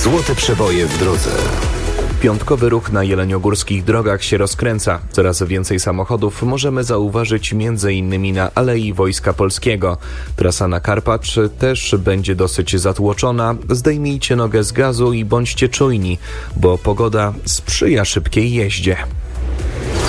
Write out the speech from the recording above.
Złote przeboje w drodze. Piątkowy ruch na jeleniogórskich drogach się rozkręca. Coraz więcej samochodów możemy zauważyć m.in. na Alei Wojska Polskiego. Trasa na Karpacz też będzie dosyć zatłoczona. Zdejmijcie nogę z gazu i bądźcie czujni, bo pogoda sprzyja szybkiej jeździe.